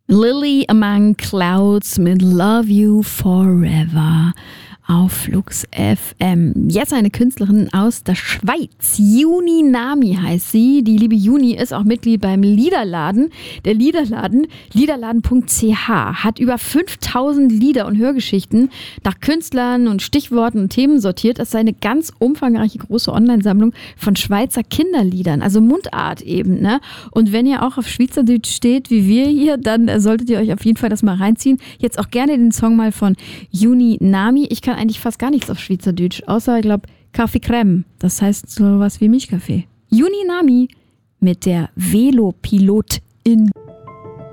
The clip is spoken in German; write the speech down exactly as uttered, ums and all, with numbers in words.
Lily Among Clouds mit Love You Forever auf Flux F M. Jetzt eine Künstlerin aus der Schweiz. Juni Nami heißt sie. Die liebe Juni ist auch Mitglied beim Liederladen. Der Liederladen, liederladen punkt c h, hat über fünftausend Lieder und Hörgeschichten nach Künstlern und Stichworten und Themen sortiert. Das ist eine ganz umfangreiche große Online-Sammlung von Schweizer Kinderliedern, also Mundart eben. Ne? Und wenn ihr auch auf Schweizerdeutsch steht, wie wir hier, dann solltet ihr euch auf jeden Fall das mal reinziehen. Jetzt auch gerne den Song mal von Juni Nami. Ich kann eigentlich fast gar nichts auf Schweizerdeutsch, außer, ich glaube, Kaffee Crème. Das heißt sowas wie Milchkaffee. Juni Nami mit der Velopilotin.